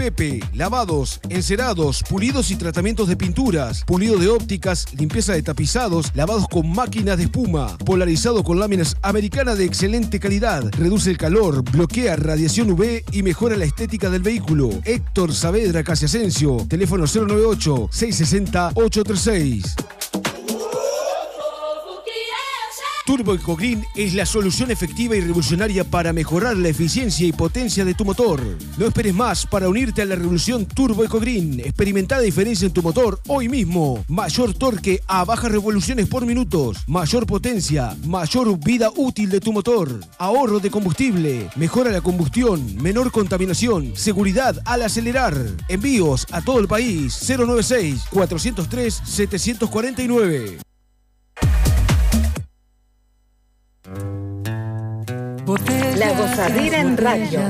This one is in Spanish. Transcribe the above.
Pepe, lavados, encerados, pulidos y tratamientos de pinturas, pulido de ópticas, limpieza de tapizados, lavados con máquinas de espuma, polarizado con láminas americanas de excelente calidad, reduce el calor, bloquea radiación UV y mejora la estética del vehículo. Héctor Saavedra Casi Asensio, teléfono 098-660-836. Turbo EcoGreen es la solución efectiva y revolucionaria para mejorar la eficiencia y potencia de tu motor. No esperes más para unirte a la revolución Turbo EcoGreen. Experimenta la diferencia en tu motor hoy mismo. Mayor torque a bajas revoluciones por minutos, mayor potencia, mayor vida útil de tu motor, ahorro de combustible, mejora la combustión, menor contaminación, seguridad al acelerar. Envíos a todo el país. 096-403-749. La Gozadera en radio.